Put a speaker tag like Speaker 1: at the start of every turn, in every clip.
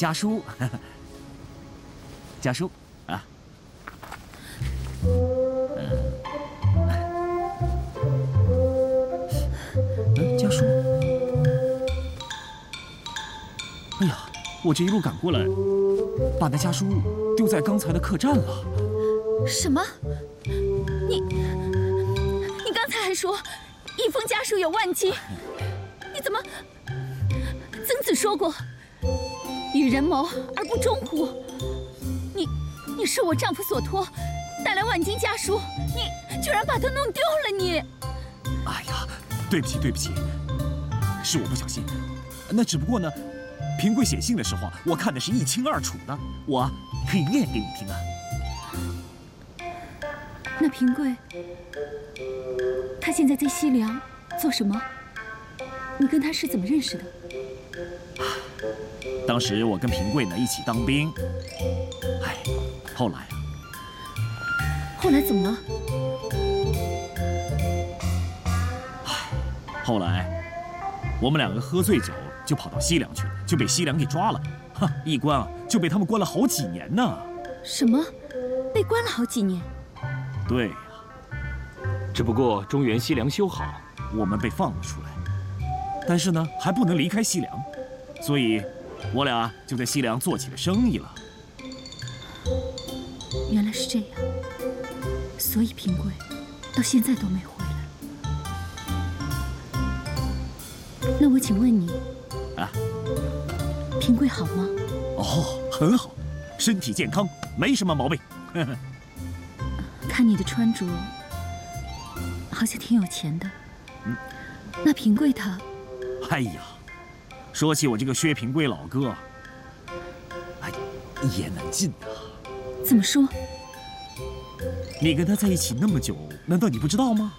Speaker 1: 家书，家书啊，家书。哎呀，我这一路赶过来，把那家书丢在刚才的客栈了。
Speaker 2: 什么？你刚才还说一封家书有万金，你怎么？曾子说过，与人谋而不忠乎？你是我丈夫所托，带来万金家书，你居然把它弄丢了！你，
Speaker 1: 哎呀，对不起，对不起，是我不小心。那只不过呢，平贵写信的时候，我看的是一清二楚的，我可以念给你听啊。
Speaker 2: 那平贵，他现在在西凉做什么？你跟他是怎么认识的？
Speaker 1: 当时我跟平贵呢一起当兵，哎，后来啊，
Speaker 2: 后来怎么了？
Speaker 1: 后来我们两个喝醉酒就跑到西凉去了，就被西凉给抓了，一关啊就被他们关了好几年呢。
Speaker 2: 什么？被关了好几年？
Speaker 1: 对呀，
Speaker 3: 只不过中原西凉修好，
Speaker 1: 我们被放了出来，但是呢还不能离开西凉，所以我俩就在西凉做起了生意了。
Speaker 2: 原来是这样，所以平贵到现在都没回来。那我请问你，平贵好吗？
Speaker 1: 哦，很好，身体健康，没什么毛病。
Speaker 2: 看你的穿着，好像挺有钱的。那平贵他……
Speaker 1: 哎呀，说起我这个薛平贵老哥，哎，一言难尽啊。
Speaker 2: 怎么说？
Speaker 1: 你跟他在一起那么久，难道你不知道吗？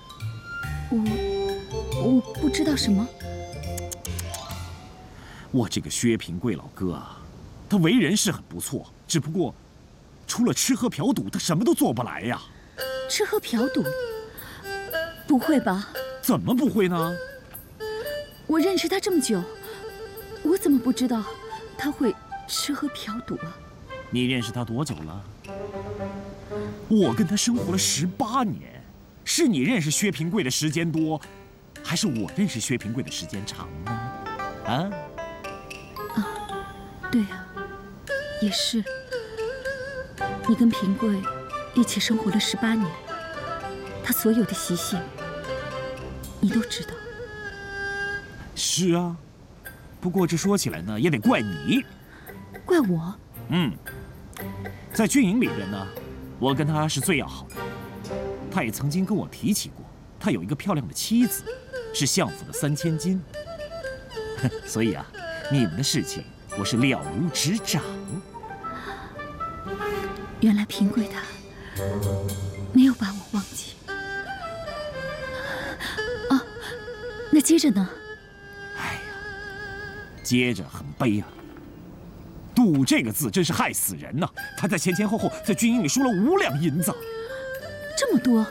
Speaker 2: 我不知道什么。
Speaker 1: 我这个薛平贵老哥啊，他为人是很不错，只不过除了吃喝嫖赌，他什么都做不来呀。
Speaker 2: 吃喝嫖赌？不会吧？
Speaker 1: 怎么不会呢？
Speaker 2: 我认识他这么久，我怎么不知道他会吃喝嫖赌啊？
Speaker 1: 你认识他多久了？我跟他生活了18年，是你认识薛平贵的时间多，还是我认识薛平贵的时间长呢？啊？
Speaker 2: 对啊，也是。你跟平贵一起生活了18年，他所有的习性，你都知道。
Speaker 1: 是啊，不过这说起来呢，也得怪你。
Speaker 2: 怪我？
Speaker 1: 在军营里边呢，我跟他是最要好的。他也曾经跟我提起过，他有一个漂亮的妻子，是相府的3000金。所以啊，你们的事情我是了如指掌。
Speaker 2: 原来平贵他没有把我忘记。那接着呢？
Speaker 1: 哎呀，接着很悲啊。赌这个字真是害死人呐！他在前后在军营里输了5两银子。
Speaker 2: 这么多？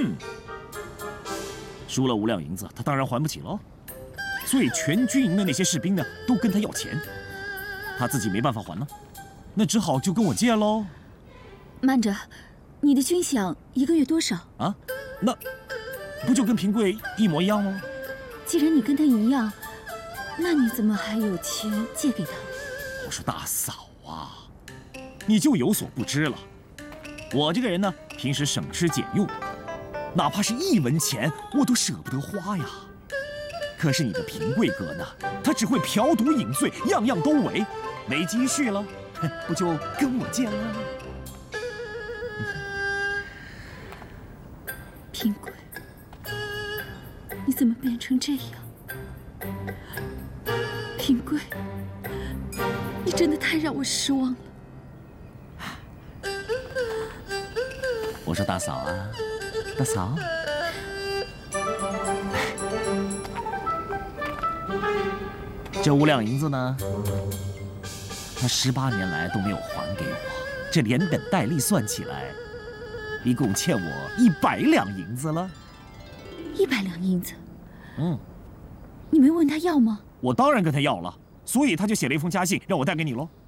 Speaker 1: 输了5两银子，他当然还不起喽。所以全军营的那些士兵呢，都跟他要钱，他自己没办法还呢，那只好就跟我借喽。
Speaker 2: 慢着，你的军饷1个月多少
Speaker 1: 啊？那不就跟平贵一模一样吗？
Speaker 2: 既然你跟他一样，那你怎么还有钱借给他？
Speaker 1: 我说大嫂啊，你就有所不知了。我这个人呢，平时省吃俭用，哪怕是1文钱我都舍不得花呀。可是你的平贵哥呢，他只会嫖赌饮醉，样样都违，没积蓄了，不就跟我借了？
Speaker 2: 平贵，你怎么变成这样？平贵，你真的太让我失望了。
Speaker 1: 我说大嫂啊，大嫂，这5两银子呢，他18年来都没有还给我，这连本带利算起来，一共欠我100两银子了。
Speaker 2: 100两银子？你没问他要吗？
Speaker 1: 我当然跟他要了，所以他就写了一封家信让我带给你喽。